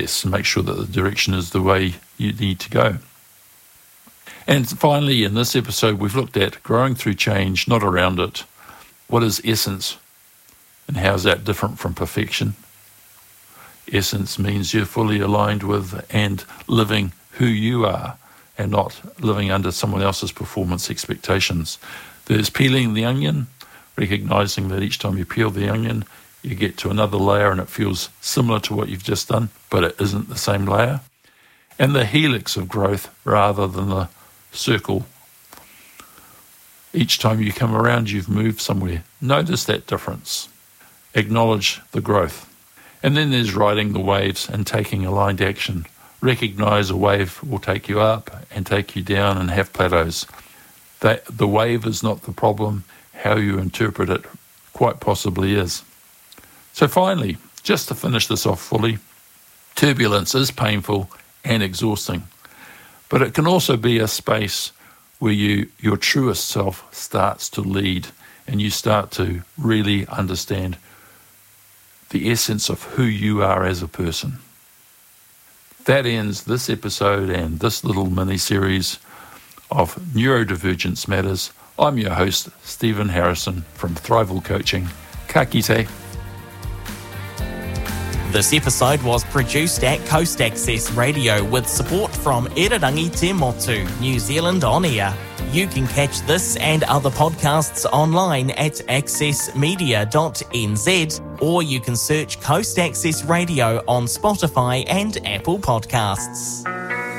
assess and make sure that the direction is the way you need to go. And finally, in this episode, we've looked at growing through change, not around it. What is essence, and how is that different from perfection? Essence means you're fully aligned with and living who you are and not living under someone else's performance expectations. There's peeling the onion, recognizing that each time you peel the onion, you get to another layer and it feels similar to what you've just done, but it isn't the same layer. And the helix of growth rather than the circle. Each time you come around, you've moved somewhere. Notice that difference. Acknowledge the growth. And then there's riding the waves and taking aligned action. Recognize a wave will take you up and take you down and have plateaus. The wave is not the problem. How you interpret it quite possibly is. So finally, just to finish this off fully, turbulence is painful and exhausting, but it can also be a space where your truest self starts to lead and you start to really understand the essence of who you are as a person. That ends this episode and this little mini-series of Neurodivergence Matters. I'm your host, Stephen Harrison from Thrival Coaching. Ka kite. This episode was produced at Coast Access Radio with support from Irarangi Te Motu, New Zealand On Air. You can catch this and other podcasts online at accessmedia.nz, or you can search Coast Access Radio on Spotify and Apple Podcasts.